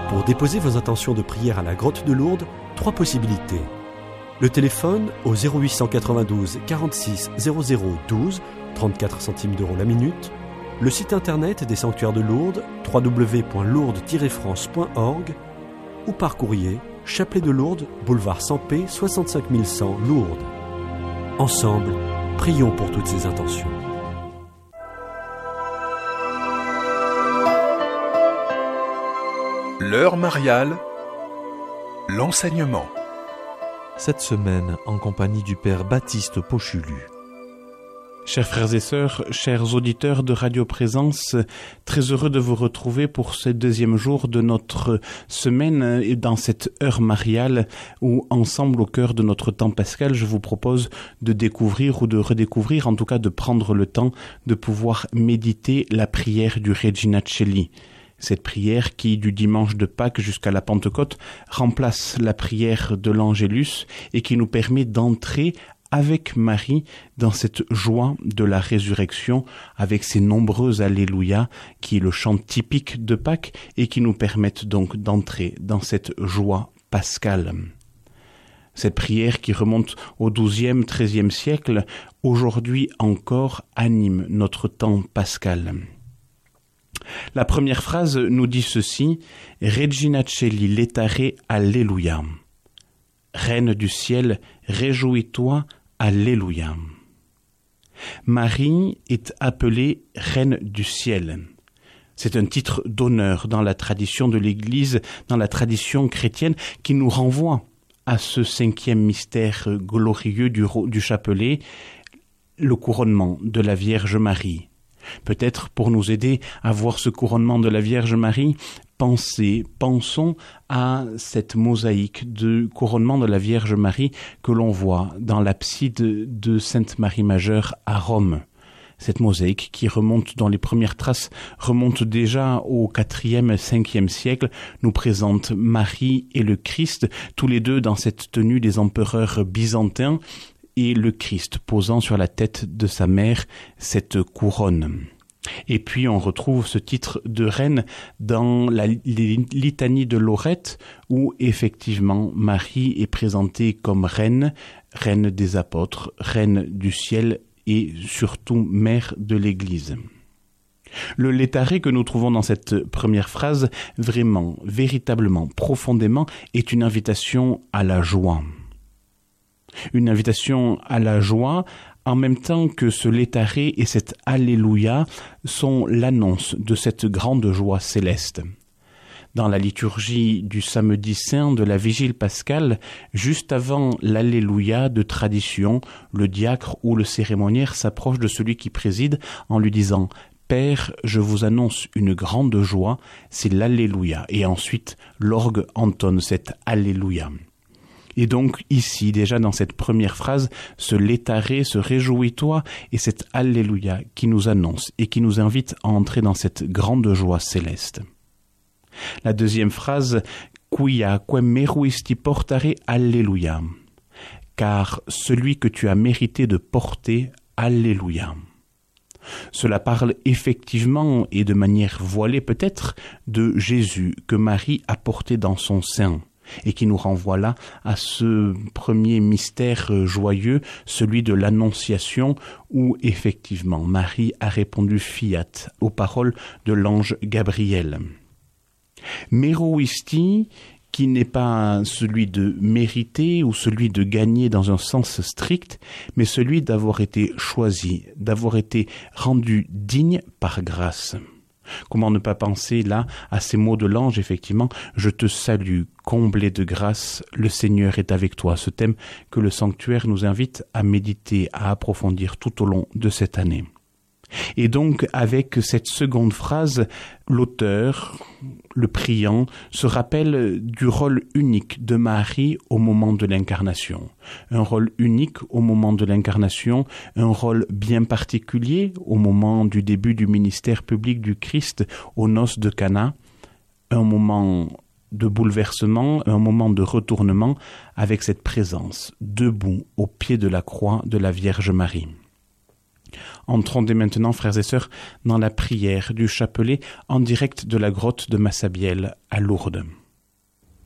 Pour déposer vos intentions de prière à la Grotte de Lourdes, 3 possibilités. Le téléphone au 0892 46 00 12, 34 centimes d'euros la minute. Le site internet des sanctuaires de Lourdes, www.lourdes-france.org, ou par courrier, Chapelet de Lourdes, boulevard Sampé, 65 100 Lourdes. Ensemble, prions pour toutes ces intentions. L'heure mariale, l'enseignement. Cette semaine, en compagnie du Père Baptiste Pochulu. Chers frères et sœurs, chers auditeurs de Radio Présence, très heureux de vous retrouver pour ce 2e jour de notre semaine et dans cette heure mariale où, ensemble, au cœur de notre temps pascal, je vous propose de découvrir ou de redécouvrir, en tout cas de prendre le temps de pouvoir méditer la prière du Regina Coeli. Cette prière qui, du dimanche de Pâques jusqu'à la Pentecôte, remplace la prière de l'Angélus et qui nous permet d'entrer avec Marie dans cette joie de la résurrection avec ces nombreux Alléluia qui est le chant typique de Pâques et qui nous permettent donc d'entrer dans cette joie pascale. Cette prière qui remonte au XIIe, XIIIe siècle, aujourd'hui encore anime notre temps pascal. La première phrase nous dit ceci: Regina Coeli laetare Alleluia. Reine du ciel, réjouis-toi, Alléluia. Marie est appelée Reine du ciel. C'est un titre d'honneur dans la tradition de l'Église, dans la tradition chrétienne, qui nous renvoie à ce 5e mystère glorieux du chapelet, le couronnement de la Vierge Marie. Peut-être pour nous aider à voir ce couronnement de la Vierge Marie, pensons à cette mosaïque de couronnement de la Vierge Marie que l'on voit dans l'abside de Sainte Marie Majeure à Rome. Cette mosaïque qui dont les premières traces remontent déjà au 4e, 5e siècle, nous présente Marie et le Christ, tous les deux dans cette tenue des empereurs byzantins, et le Christ posant sur la tête de sa mère cette couronne. Et puis on retrouve ce titre de reine dans la litanie de Lorette, où effectivement Marie est présentée comme reine, reine des apôtres, reine du ciel et surtout mère de l'Église. Le laetare que nous trouvons dans cette première phrase, vraiment, véritablement, profondément, est une invitation à la joie. Une invitation à la joie, en même temps que ce laetare et cet Alléluia sont l'annonce de cette grande joie céleste. Dans la liturgie du samedi saint de la Vigile pascale, juste avant l'Alléluia de tradition, le diacre ou le cérémoniaire s'approche de celui qui préside en lui disant « Père, je vous annonce une grande joie », c'est l'Alléluia. Et ensuite, l'orgue entonne cet Alléluia. Et donc ici, déjà dans cette première phrase, ce laetare, ce réjouis-toi et cet Alléluia qui nous annonce et qui nous invite à entrer dans cette grande joie céleste. La deuxième phrase, quia quem meruisti portare Alléluia, car celui que tu as mérité de porter, Alléluia. Cela parle effectivement et de manière voilée peut-être de Jésus que Marie a porté dans son sein. Et qui nous renvoie là à ce premier mystère joyeux, celui de l'Annonciation, où effectivement Marie a répondu fiat aux paroles de l'ange Gabriel. Meruisti, qui n'est pas celui de mériter ou celui de gagner dans un sens strict, mais celui d'avoir été choisi, d'avoir été rendu digne par grâce. Comment ne pas penser là à ces mots de l'ange, effectivement, « Je te salue, comblé de grâce, le Seigneur est avec toi », ce thème que le sanctuaire nous invite à méditer, à approfondir tout au long de cette année. Et donc, avec cette seconde phrase, l'auteur, le priant, se rappelle du rôle unique de Marie au moment de l'incarnation. Un rôle unique au moment de l'incarnation, un rôle bien particulier au moment du début du ministère public du Christ aux noces de Cana, un moment de bouleversement, un moment de retournement avec cette présence debout au pied de la croix de la Vierge Marie. Entrons dès maintenant, frères et sœurs, dans la prière du chapelet en direct de la grotte de Massabielle à Lourdes.